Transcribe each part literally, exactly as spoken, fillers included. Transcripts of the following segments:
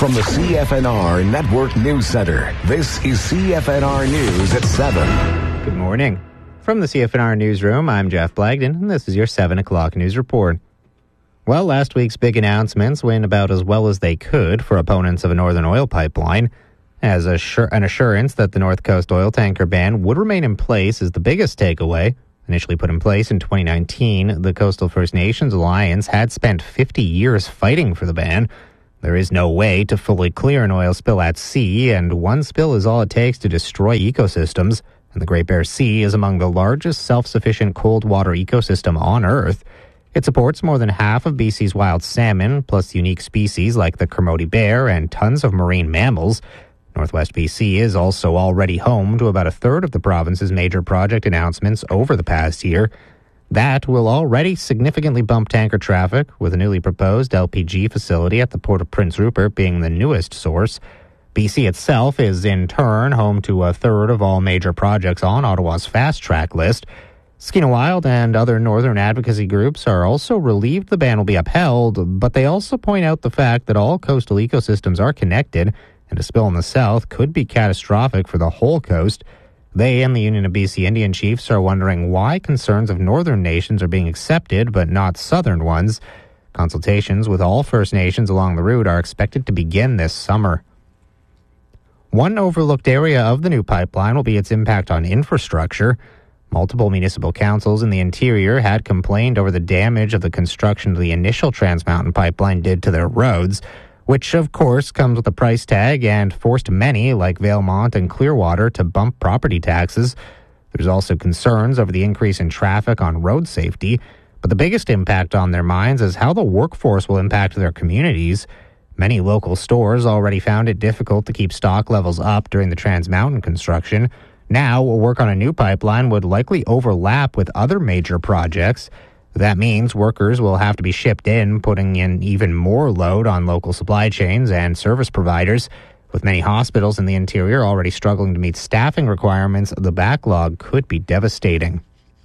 From the C F N R Network News Center, this is C F N R News at seven. Good morning. From the C F N R Newsroom, I'm Jeff Blagden, and this is your seven o'clock news report. Well, last week's big announcements went about as well as they could for opponents of a Northern oil pipeline, as assur- an assurance that the North Coast oil tanker ban would remain in place is the biggest takeaway. Initially put in place in twenty nineteen, the Coastal First Nations Alliance had spent fifty years fighting for the ban. There is no way to fully clear an oil spill at sea, and one spill is all it takes to destroy ecosystems, and the Great Bear Sea is among the largest self-sufficient cold water ecosystem on Earth. It supports more than half of B C's wild salmon, plus unique species like the Kermode bear and tons of marine mammals. Northwest B C is also already home to about a third of the province's major project announcements over the past year. That will already significantly bump tanker traffic, with a newly proposed L P G facility at the Port of Prince Rupert being the newest source. B C itself is in turn home to a third of all major projects on Ottawa's fast-track list. Skeena Wild and other northern advocacy groups are also relieved the ban will be upheld, but they also point out the fact that all coastal ecosystems are connected, and a spill in the south could be catastrophic for the whole coast. They and the Union of B C Indian Chiefs are wondering why concerns of northern nations are being accepted but not southern ones. Consultations with all First Nations along the route are expected to begin this summer. One overlooked area of the new pipeline will be its impact on infrastructure. Multiple municipal councils in the interior had complained over the damage of the construction of the initial Trans Mountain pipeline did to their roads, which of course comes with a price tag and forced many, like Valemont and Clearwater, to bump property taxes. There's also concerns over the increase in traffic on road safety, but the biggest impact on their minds is how the workforce will impact their communities. Many local stores already found it difficult to keep stock levels up during the Trans Mountain construction. Now, work on a new pipeline would likely overlap with other major projects. That means workers will have to be shipped in, putting in even more load on local supply chains and service providers. With many hospitals in the interior already struggling to meet staffing requirements, the backlog could be devastating.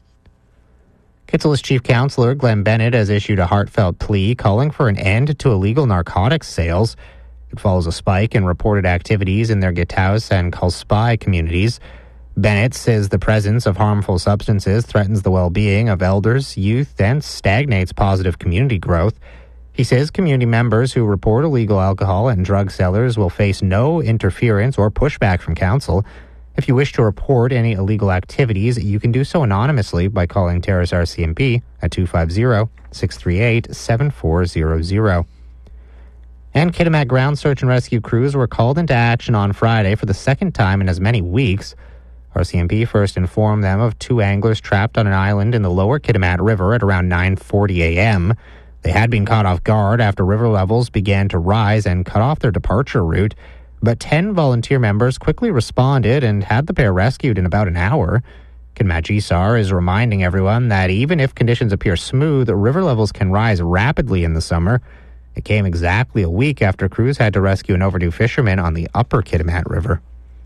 Kitsil's chief counselor, Glenn Bennett, has issued a heartfelt plea calling for an end to illegal narcotics sales. It follows a spike in reported activities in their Gitaus and Kalspy communities. Bennett says the presence of harmful substances threatens the well-being of elders, youth, and stagnates positive community growth. He says community members who report illegal alcohol and drug sellers will face no interference or pushback from council. If you wish to report any illegal activities, you can do so anonymously by calling Terrace R C M P at two five zero, six three eight, seven four zero zero. And Kitimat ground search and rescue crews were called into action on Friday for the second time in as many weeks. R C M P first informed them of two anglers trapped on an island in the lower Kitimat River at around nine forty a.m. They had been caught off guard after river levels began to rise and cut off their departure route, but ten volunteer members quickly responded and had the pair rescued in about an hour. Kitimat G S A R is reminding everyone that even if conditions appear smooth, river levels can rise rapidly in the summer. It came exactly a week after crews had to rescue an overdue fisherman on the upper Kitimat River.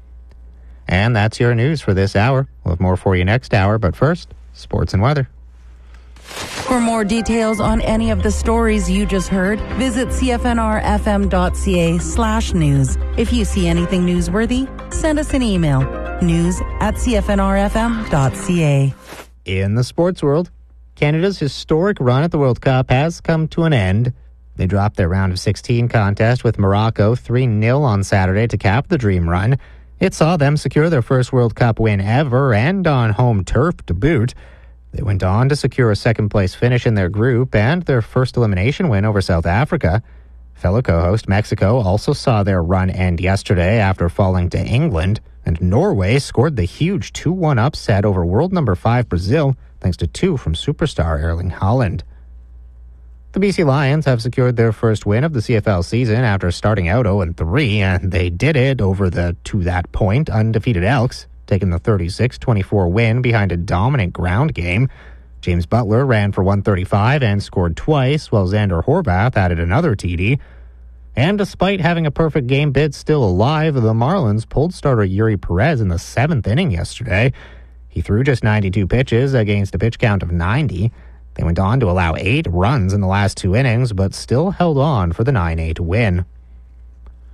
And that's your news for this hour. We'll have more for you next hour, but first, sports and weather. For more details on any of the stories you just heard, visit cfnrfm.ca slash news. If you see anything newsworthy, send us an email, news at cfnrfm.ca. In the sports world, Canada's historic run at the World Cup has come to an end. They dropped their round of sixteen contest with Morocco three nil on Saturday to cap the dream run. It saw them secure their first World Cup win ever and on home turf to boot. They went on to secure a second-place finish in their group and their first elimination win over South Africa. Fellow co-host Mexico also saw their run end yesterday after falling to England, and Norway scored the huge two one upset over world number five Brazil thanks to two from superstar Erling Haaland. The B C Lions have secured their first win of the C F L season after starting out oh and three, and they did it over the, to that point, undefeated Elks, taking the thirty-six twenty-four win behind a dominant ground game. James Butler ran for one thirty-five and scored twice, while Xander Horvath added another T D. And despite having a perfect game bid still alive, the Marlins pulled starter Yuri Perez in the seventh inning yesterday. He threw just ninety-two pitches against a pitch count of ninety. They went on to allow eight runs in the last two innings, but still held on for the nine eight win.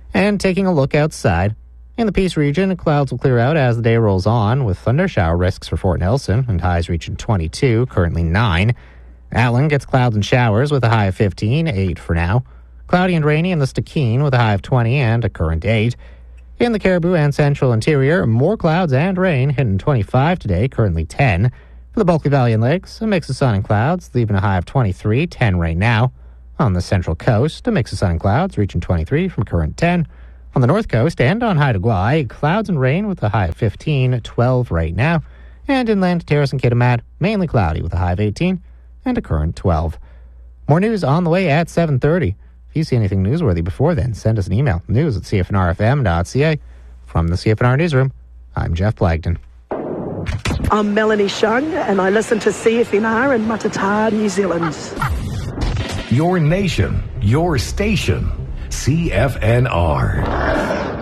And taking a look outside, in the Peace region, clouds will clear out as the day rolls on, with thunder shower risks for Fort Nelson and highs reaching twenty-two, currently nine. Allen gets clouds and showers with a high of fifteen, eight for now. Cloudy and rainy in the Stikine with a high of twenty and a current eight. In the Caribou and Central Interior, more clouds and rain, hitting twenty-five today, currently ten. For the Bulkley Valley and Lakes, a mix of sun and clouds, leaving a high of twenty-three, ten right now. On the Central Coast, a mix of sun and clouds, reaching twenty-three from current ten. On the North Coast and on Haida Gwaii, clouds and rain with a high of fifteen, twelve right now. And inland Terrace and Kitimat, mainly cloudy with a high of eighteen and a current twelve. More news on the way at seven thirty. If you see anything newsworthy before then, send us an email, news at c f n r f m dot c a. From the C F N R Newsroom, I'm Jeff Blagden. I'm Melanie Shung, and I listen to C F N R in Matata, New Zealand. Your nation, your station, C F N R.